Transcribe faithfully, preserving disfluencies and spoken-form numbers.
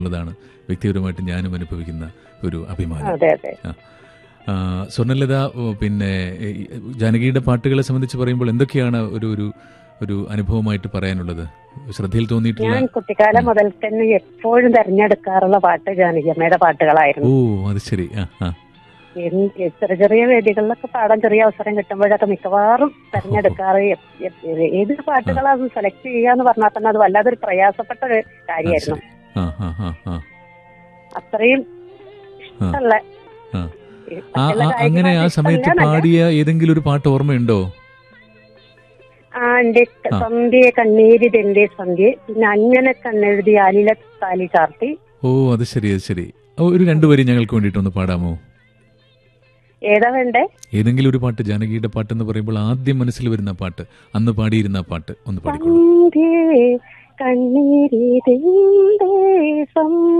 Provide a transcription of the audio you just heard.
ഉള്ളതാണ് വ്യക്തിപരമായിട്ട് ഞാനും അനുഭവിക്കുന്ന ഒരു അഭിമാനം. അതെ അതെ ആ, സ്വർണ്ണലത, ഓ, പിന്നെ ഈ ജാനകിയുടെ പാട്ടുകളെ സംബന്ധിച്ച് പറയുമ്പോൾ എന്തൊക്കെയാണ് ഒരു ഒരു ഒരു അനുഭവമായിട്ട് പറയാനുള്ളത്, ശ്രദ്ധയിൽ തോന്നിയിട്ടുള്ള? ഞാൻ കുട്ടിക്കാലം മുതൽ തന്നെ എപ്പോഴും തെരഞ്ഞെടുക്കാറുള്ള പാട്ട് ജാനകിയമ്മയുടെ പാട്ടുകളായിരുന്നു. ഓ അത് ശരി. ആ ആ എന്ത് ചെറിയ ചെറിയ വേദികളിലൊക്കെ പാടാൻ ചെറിയ അവസരം കിട്ടുമ്പോഴൊക്കെ മിക്കവാറും തെരഞ്ഞെടുക്കാറ് എ- എ- ഏത് പാട്ടുകളാണ് സെലക്ട് ചെയ്യാന്ന് പറഞ്ഞാൽ തന്നെ അത് വല്ലാതൊരു പ്രയാസപ്പെട്ട ഒരു അത് കാര്യമായിരുന്നു. ശരി. ആ ആ ആ ആ അത്രയും ഇഷ്ടമുള്ള ആ. ഈ ആ മറ്റുള്ള ആ, അങ്ങനെ ആ ഗായകന്മാരെ സമയത്ത് ഇഷ്ടമില്ലാന്നല്ല. പാടിയ ഏതെങ്കിലും ഒരു പാട്ട് ഓർമ്മയുണ്ടോ? ആ എന്റെ ആ. സന്ധ്യയെ കണ്ണീരിതെന്റെ സന്ധ്യ, പിന്നെ അഞ്ഞനെ കണ്ണെഴുതി അലില താലി ചാർത്തി. ഓ അത് ശരി, അത് ശരി. ഓ, ഒരു രണ്ടുപേരും ഞങ്ങൾക്ക് വേണ്ടിയിട്ടൊന്ന് പാടാമോ? ഏതാ വേണ്ടേ? ഏതെങ്കിലും ഒരു പാട്ട്, ജാനകിയുടെ പാട്ട് എന്ന് പറയുമ്പോൾ ആദ്യം മനസ്സിൽ വരുന്ന പാട്ട്, അന്ന് പാടിയിരുന്ന പാട്ട് ഒന്ന് പാടിക്കോളൂ. സന്ധ്യയെ കണ്ണീരിതെന്റെ സന്ധ്യ